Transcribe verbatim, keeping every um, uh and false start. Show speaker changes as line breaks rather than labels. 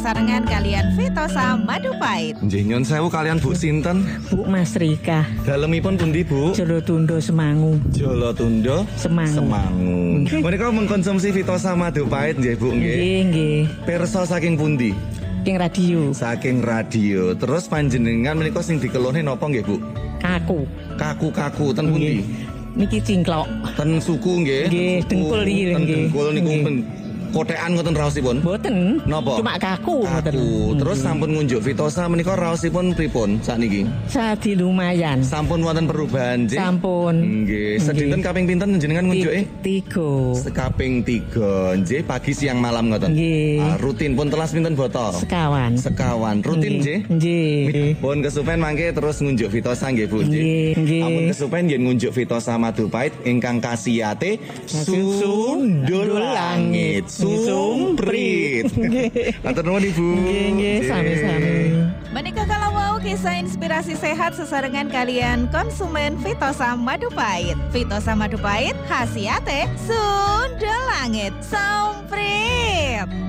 sesarengan kalian Vitosa Madu Pahit.
Nggih nyun sewu kalian Bu sinten?
Bu Mas Rika.
Dalemipun pundi Bu?
Jolotundo Semangu.
Jolotundo
Semangu.
Semangu. Menika mengkonsumsi Vitosa Madu Pahit nggih Bu nggih.
Nggih, nggih.
Pirsa saking pundi?
Saking radio.
Saking radio. Terus panjenengan menika sing dikeluhne napa nggih Bu?
Kaku.
Kaku-kaku ten pundi?
Niki cingklok.
Ten suku nggih.
Nggih, dengkul iki
Ten
nggih.
dengkul niku
Nggih.
pen- kotekan ngoten raosipun.
Mboten.
Napa?
Cuma kaku ngoten.
Kaku. Terus sampun ngunjuk Vitosa menika raosipun pripun sakniki?
Sadi lumayan.
Sampun wonten perubahan nggih.
Sampun.
Nggih, sedinten kaping pinten jenengan ngunjuke?
Tiga.
Sekaping tiga, nggih pagi siang malam ngoten.
Nggih.
Ah, rutin pun telas pinten botol?
Sekawan.
Sekawan. Rutin nggih.
Nggih.
Pun kesupen mangke terus ngunjuk Vitosa nggih Bu
Nggih, nggih.
Ampun kesupen yen ngunjuk Vitosa Madu Pahit ingkang kasiyate sundul langit sumprit. Matur nuwun Ibu.
Nggih, nggih, sami-sami.
Menika kalau mau kisah inspirasi sehat sesarengan kalian konsumen Vitosa Madu Pahit. Vitosa Madu Pahit khasiate sundel langit somprit.